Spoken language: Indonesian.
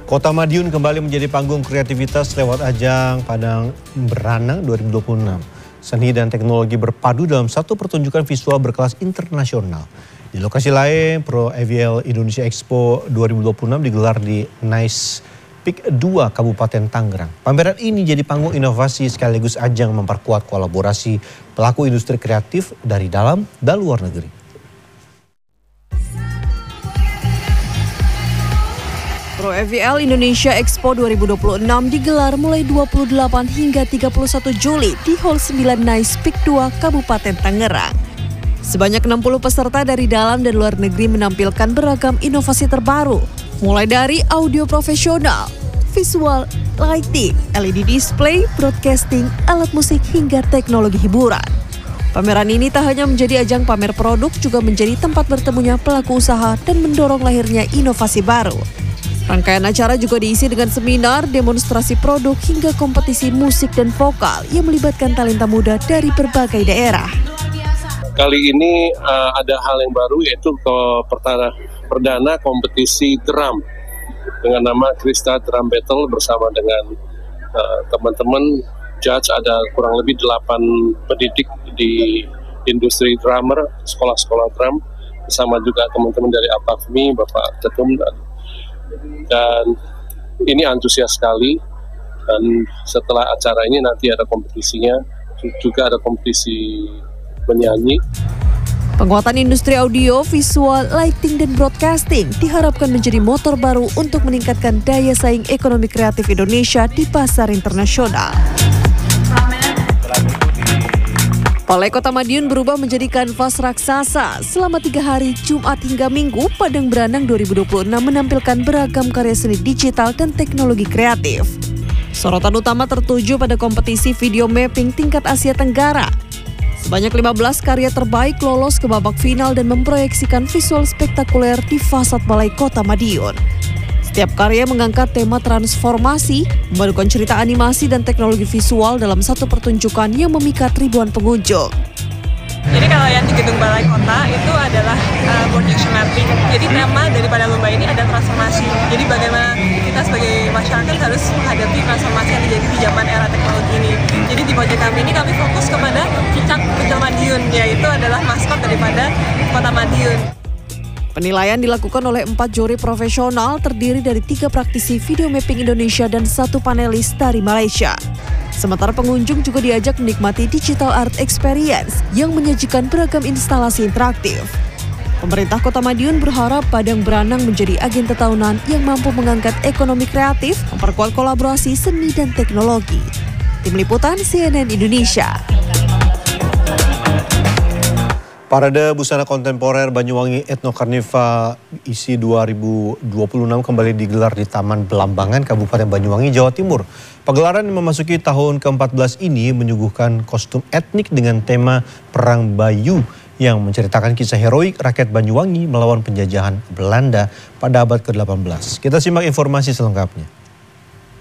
Kota Madiun kembali menjadi panggung kreativitas lewat ajang Padang Beranang 2026. Seni dan teknologi berpadu dalam satu pertunjukan visual berkelas internasional. Di lokasi lain, Pro AVL Indonesia Expo 2026 digelar di Nice Peak 2 Kabupaten Tangerang. Pameran ini jadi panggung inovasi sekaligus ajang memperkuat kolaborasi pelaku industri kreatif dari dalam dan luar negeri. Pro AVL Indonesia Expo 2026 digelar mulai 28 hingga 31 Juli di Hall 9 Nice Peak 2 Kabupaten Tangerang. Sebanyak 60 peserta dari dalam dan luar negeri menampilkan beragam inovasi terbaru, mulai dari audio profesional, visual, lighting, LED display, broadcasting, alat musik hingga teknologi hiburan. Pameran ini tak hanya menjadi ajang pamer produk, juga menjadi tempat bertemunya pelaku usaha dan mendorong lahirnya inovasi baru. Rangkaian acara juga diisi dengan seminar, demonstrasi produk, hingga kompetisi musik dan vokal yang melibatkan talenta muda dari berbagai daerah. Kali ini ada hal yang baru, yaitu perdana kompetisi drum dengan nama Krista Drum Battle bersama dengan teman-teman judge. Ada kurang lebih 8 pendidik di industri drummer, sekolah-sekolah drum, bersama juga teman-teman dari APAFMI, Bapak Ketum, dan ini antusias sekali. Dan setelah acara ini nanti ada kompetisinya, juga ada kompetisi menyanyi. Penguatan industri audio, visual, lighting, dan broadcasting diharapkan menjadi motor baru untuk meningkatkan daya saing ekonomi kreatif Indonesia di pasar internasional. Balai Kota Madiun berubah menjadi kanvas raksasa. Selama 3 hari, Jumat hingga Minggu, Padang Beranang 2026 menampilkan beragam karya seni digital dan teknologi kreatif. Sorotan utama tertuju pada kompetisi video mapping tingkat Asia Tenggara. Sebanyak 15 karya terbaik lolos ke babak final dan memproyeksikan visual spektakuler di fasad Balai Kota Madiun. Setiap karya mengangkat tema transformasi, memadukan cerita animasi dan teknologi visual dalam satu pertunjukan yang memikat ribuan pengunjung. Jadi kalau yang di Gedung Balai Kota itu adalah projection mapping. Jadi tema daripada lomba ini ada transformasi. Jadi bagaimana kita sebagai masyarakat harus menghadapi transformasi yang terjadi di zaman era teknologi ini. Jadi di proyek kami ini kami fokus kepada cicak Kecil Madiun, yaitu adalah maskot daripada Kota Madiun. Penilaian dilakukan oleh 4 juri profesional terdiri dari 3 praktisi video mapping Indonesia dan 1 panelis dari Malaysia. Sementara pengunjung juga diajak menikmati digital art experience yang menyajikan beragam instalasi interaktif. Pemerintah Kota Madiun berharap Padang Beranang menjadi agenda tahunan yang mampu mengangkat ekonomi kreatif, memperkuat kolaborasi seni dan teknologi. Tim Liputan CNN Indonesia. Parade Busana Kontemporer Banyuwangi Ethno Carnival ISI 2026 kembali digelar di Taman Belambangan, Kabupaten Banyuwangi, Jawa Timur. Pagelaran yang memasuki tahun ke-14 ini menyuguhkan kostum etnik dengan tema Perang Bayu yang menceritakan kisah heroik rakyat Banyuwangi melawan penjajahan Belanda pada abad ke-18. Kita simak informasi selengkapnya.